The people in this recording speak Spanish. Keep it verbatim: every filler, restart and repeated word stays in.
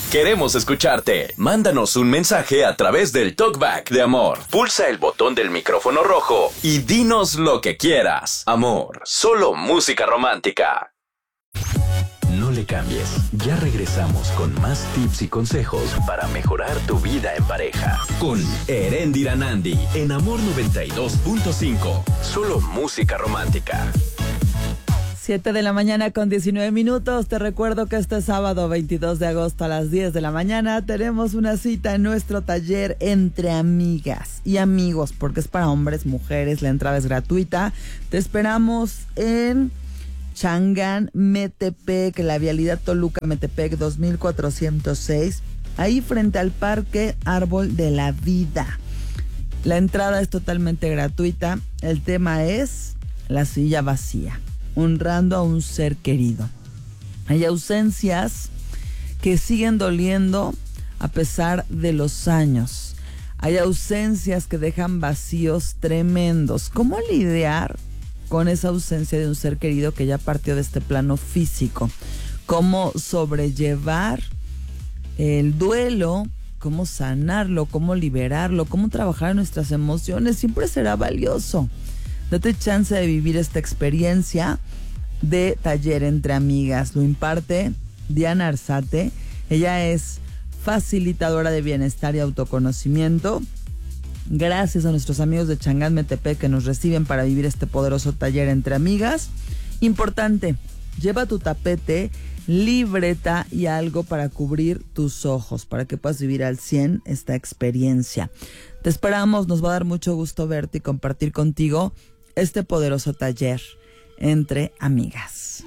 Queremos escucharte. Mándanos un mensaje a través del TalkBack de Amor. Pulsa el botón del micrófono rojo y dinos lo que quieras. Amor, solo música romántica. No le cambies. Ya regresamos con más tips y consejos para mejorar tu vida en pareja. Con Eréndira Nandi en Amor noventa y dos punto cinco. Solo música romántica. siete de la mañana con diecinueve minutos. Te recuerdo que este sábado veintidós de agosto a las diez de la mañana tenemos una cita en nuestro taller Entre Amigas y Amigos, porque es para hombres, mujeres, la entrada es gratuita. Te esperamos en Changán, Metepec, la vialidad Toluca-Metepec dos mil cuatrocientos seis, ahí frente al Parque Árbol de la Vida. La entrada es totalmente gratuita. El tema es la silla vacía, honrando a un ser querido. Hay ausencias que siguen doliendo a pesar de los años. Hay ausencias que dejan vacíos tremendos. ¿Cómo lidiar con esa ausencia de un ser querido que ya partió de este plano físico? ¿Cómo sobrellevar el duelo? ¿Cómo sanarlo? ¿Cómo liberarlo? ¿Cómo trabajar nuestras emociones? Siempre será valioso. Date chance de vivir esta experiencia de taller Entre Amigas. Lo imparte Diana Arzate. Ella es facilitadora de bienestar y autoconocimiento. Gracias a nuestros amigos de Changán, Metepec, que nos reciben para vivir este poderoso taller Entre Amigas. Importante, lleva tu tapete, libreta y algo para cubrir tus ojos, para que puedas vivir al cien esta experiencia. Te esperamos, nos va a dar mucho gusto verte y compartir contigo este poderoso taller Entre Amigas.